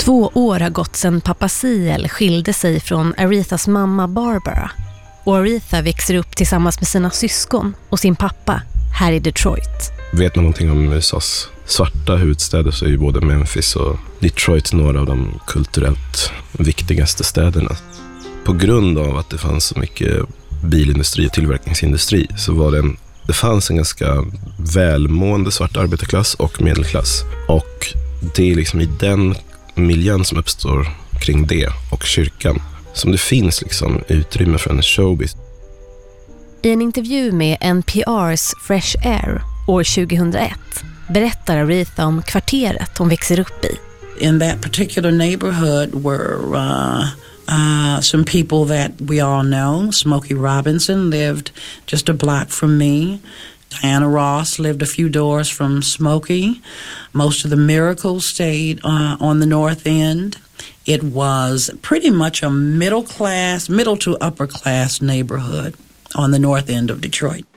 2 år har gått sedan pappa Ciel skilde sig från Arethas mamma Barbara. Och Aretha växer upp tillsammans med sina syskon och sin pappa här i Detroit. Vet man någonting om USAs svarta huvudstäder så är ju både Memphis och Detroit några av de kulturellt viktigaste städerna. På grund av att det fanns så mycket bilindustri och tillverkningsindustri så var det fanns en ganska välmående svart arbetarklass och medelklass. Och det är liksom i den miljön som uppstår kring det och kyrkan som det finns liksom utrymme för en showbiz. I en intervju med NPR's Fresh Air år 2001 berättar Aretha om kvarteret hon växer upp i. In that particular neighborhood were some people that we all know. Smokey Robinson lived just a block from me. Diana Ross lived a few doors from Smokey. Most of the Miracles stayed on the north end. It was pretty much a middle to upper class neighborhood on the north end of Detroit.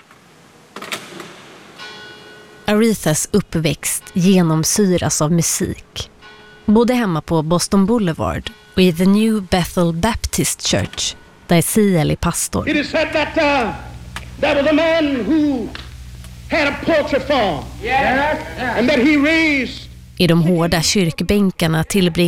Arethas uppväxt genomsyras av musik. Både hemma på Boston Boulevard och i The New Bethel Baptist Church, där Ciel är pastor. It is said that there was a man who had a poultry farm. Yes. And that he raised. I de hårda kyrkbänkarna tillbringar